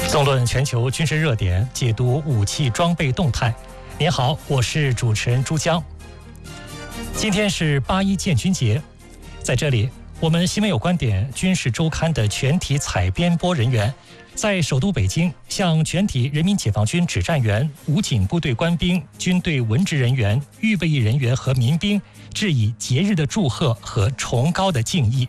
纵论全球军事热点，解读武器装备动态。您好，我是主持人朱江。今天是8·1建军节，在这里，我们新闻有观点军事周刊的全体采编播人员，在首都北京向全体人民解放军指战员、武警部队官兵、军队文职人员、预备役人员和民兵致以节日的祝贺和崇高的敬意。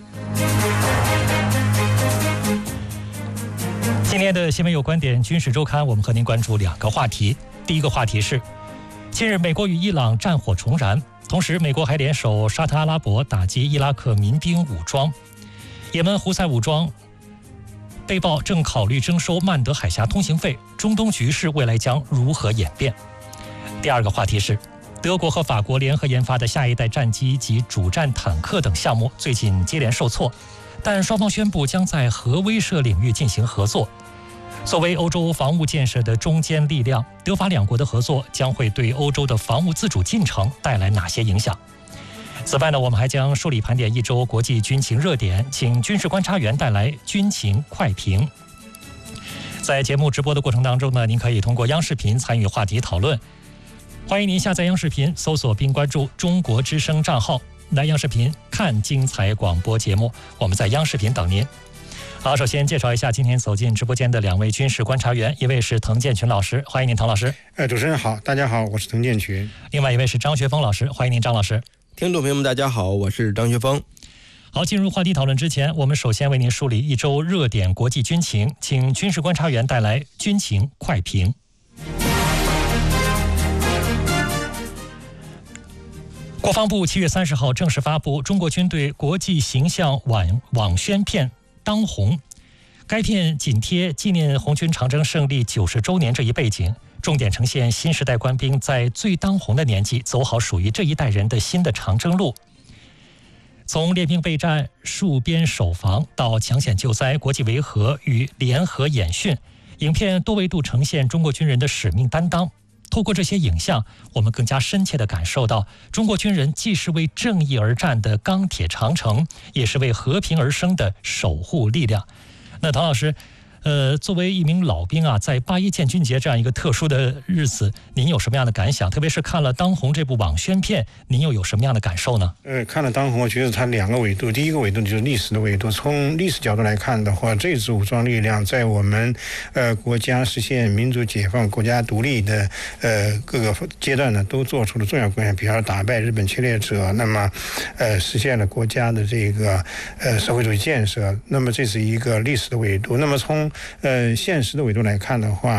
今天的新闻有观点军事周刊，我们和您关注2个话题。第一个话题是，近日美国与伊朗战火重燃，同时美国还联手沙特阿拉伯打击伊拉克民兵武装。也门胡塞武装被曝正考虑征收曼德海峡通行费，中东局势未来将如何演变？第二个话题是，德国和法国联合研发的下一代战机及主战坦克等项目最近接连受挫，但双方宣布将在核威慑领域进行合作。作为欧洲防务建设的中坚力量，德法两国的合作将会对欧洲的防务自主进程带来哪些影响？此外呢，我们还将梳理盘点一周国际军情热点，请军事观察员带来军情快评。在节目直播的过程当中呢，您可以通过央视频参与话题讨论。欢迎您下载央视频，搜索并关注中国之声账号，来央视频看精彩广播节目。我们在央视频等您。好，首先介绍一下今天走进直播间的2位军事观察员，一位是滕建群老师，欢迎您滕老师。 主持人好，大家好，我是滕建群。 另外一位是张学峰老师，欢迎您张老师。 听众朋友们大家好，我是张学峰。 好，进入话题讨论之前，我们首先为您梳理一周热点国际军情，请军事观察员带来军情快评。国防部7月30号正式发布中国军队国际形象网宣片当红，该片紧贴纪念红军长征胜利90周年这一背景，重点呈现新时代官兵在最当红的年纪走好属于这一代人的新的长征路。从练兵备战、戍边守防到抢险救灾、国际维和与联合演训，影片多维度呈现中国军人的使命担当。透过这些影像，我们更加深切地感受到中国军人既是为正义而战的钢铁长城，也是为和平而生的守护力量。那滕老师，作为一名老兵啊，在8·1建军节这样一个特殊的日子，您有什么样的感想？特别是看了《当红》这部网宣片，您又有什么样的感受呢？ 看了《当红》，我觉得它2个维度。第一个维度就是历史的维度。从历史角度来看的话，这支武装力量在我们国家实现民主解放、国家独立的各个阶段呢，都做出了重要贡献。比如说打败日本侵略者，那么实现了国家的这个社会主义建设。那么这是一个历史的维度。那么从现实的维度来看的话，